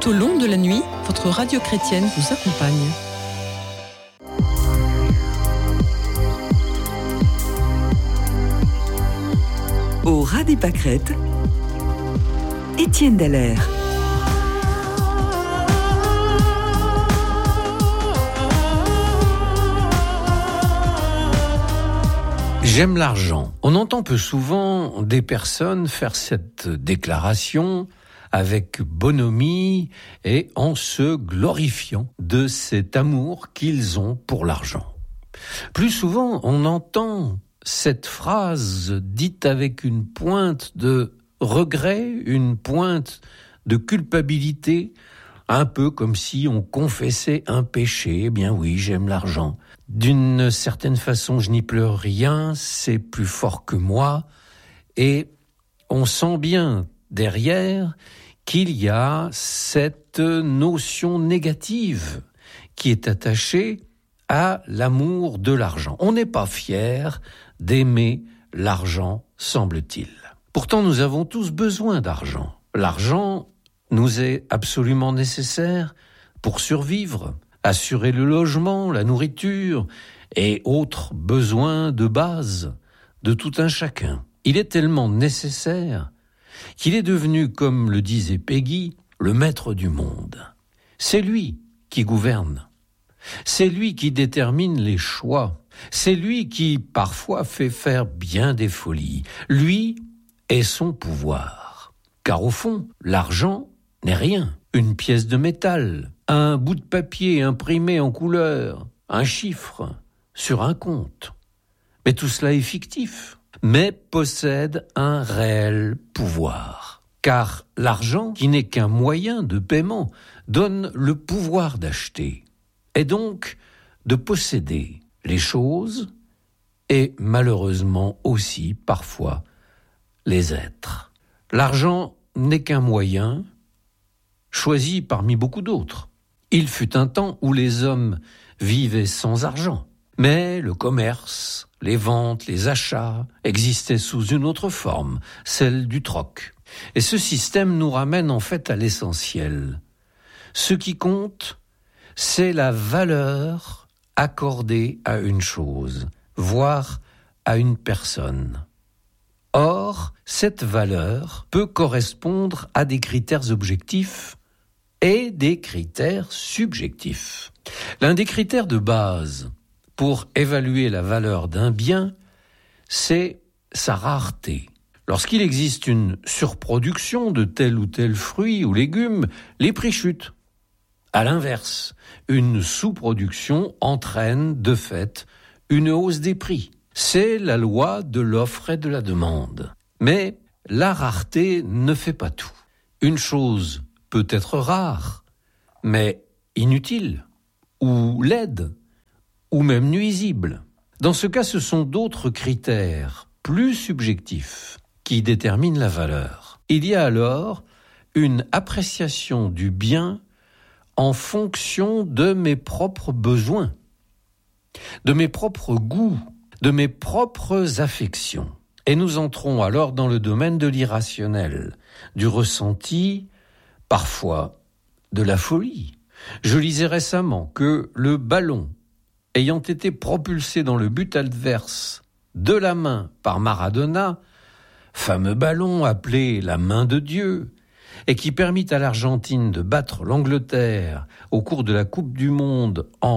Tout au long de la nuit, votre radio chrétienne vous accompagne. Au ras des pâquerettes, Étienne Dallaire. J'aime l'argent. On entend peu souvent des personnes faire cette déclaration avec bonhomie et en se glorifiant de cet amour qu'ils ont pour l'argent. Plus souvent, on entend cette phrase dite avec une pointe de regret, une pointe de culpabilité, un peu comme si on confessait un péché. Eh bien oui, j'aime l'argent. D'une certaine façon, je n'y pleure rien, c'est plus fort que moi. Et on sent bien derrière qu'il y a cette notion négative qui est attachée à l'amour de l'argent. On n'est pas fier d'aimer l'argent, semble-t-il. Pourtant, nous avons tous besoin d'argent. L'argent nous est absolument nécessaire pour survivre, assurer le logement, la nourriture et autres besoins de base de tout un chacun. Il est tellement nécessaire qu'il est devenu, comme le disait Peggy, le maître du monde. C'est lui qui gouverne. C'est lui qui détermine les choix. C'est lui qui, parfois, fait faire bien des folies. Lui est son pouvoir. Car au fond, l'argent n'est rien. Une pièce de métal, un bout de papier imprimé en couleur, un chiffre sur un compte. Mais tout cela est fictif, mais possède un réel pouvoir. Car l'argent, qui n'est qu'un moyen de paiement, donne le pouvoir d'acheter, et donc de posséder les choses et malheureusement aussi parfois les êtres. L'argent n'est qu'un moyen choisi parmi beaucoup d'autres. Il fut un temps où les hommes vivaient sans argent, mais le commerce, les ventes, les achats existaient sous une autre forme, celle du troc. Et ce système nous ramène en fait à l'essentiel. Ce qui compte, c'est la valeur accordée à une chose, voire à une personne. Or, cette valeur peut correspondre à des critères objectifs et des critères subjectifs. L'un des critères de base pour évaluer la valeur d'un bien, c'est sa rareté. Lorsqu'il existe une surproduction de tel ou tel fruit ou légume, les prix chutent. À l'inverse, une sous-production entraîne de fait une hausse des prix. C'est la loi de l'offre et de la demande. Mais la rareté ne fait pas tout. Une chose peut être rare, mais inutile, ou laide, ou même nuisible. Dans ce cas, ce sont d'autres critères, plus subjectifs, qui déterminent la valeur. Il y a alors une appréciation du bien en fonction de mes propres besoins, de mes propres goûts, de mes propres affections. Et nous entrons alors dans le domaine de l'irrationnel, du ressenti, parfois de la folie. Je lisais récemment que le ballon ayant été propulsé dans le but adverse de la main par Maradona, fameux ballon appelé la main de Dieu, et qui permit à l'Argentine de battre l'Angleterre au cours de la Coupe du Monde en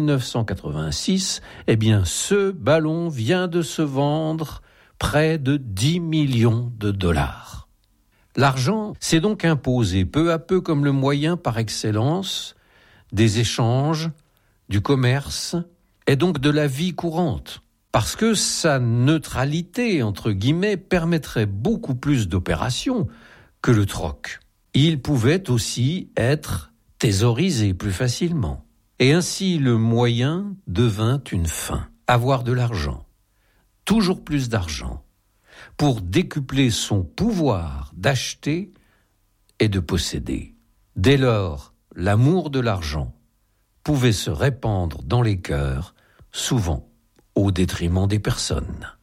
1986, eh bien ce ballon vient de se vendre près de 10 millions de dollars. L'argent s'est donc imposé peu à peu comme le moyen par excellence des échanges, du commerce et donc de la vie courante, parce que sa neutralité, entre guillemets, permettrait beaucoup plus d'opérations que le troc. Il pouvait aussi être thésaurisé plus facilement. Et ainsi le moyen devint une fin, avoir de l'argent, toujours plus d'argent, pour décupler son pouvoir d'acheter et de posséder. Dès lors, l'amour de l'argent pouvait se répandre dans les cœurs, souvent au détriment des personnes.